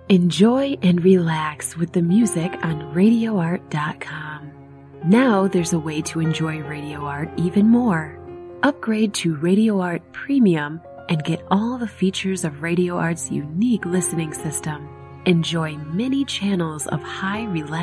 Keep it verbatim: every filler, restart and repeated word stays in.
Enjoy and relax with the music on radio art dot com. Now there's a way to enjoy Radio Art even more. Upgrade to Radio Art Premium and get all the features of Radio Art's unique listening system. Enjoy many channels of high relaxation